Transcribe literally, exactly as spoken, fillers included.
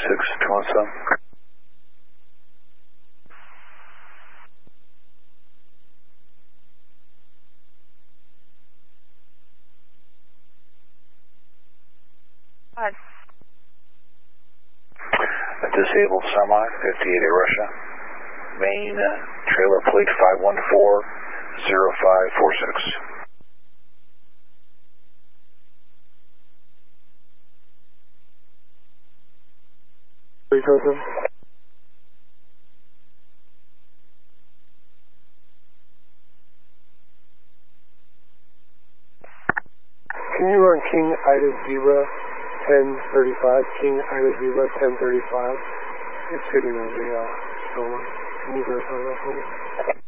six two one seven. Hi. A disabled semi, fifty-eight at Russia. Main uh, trailer plate five one four zero five four six. Joseph. Can you run King Ida Zebra ten thirty-five? King Ida Zebra ten thirty-five. It's sitting on the uh, stolen. Can you verify that for me?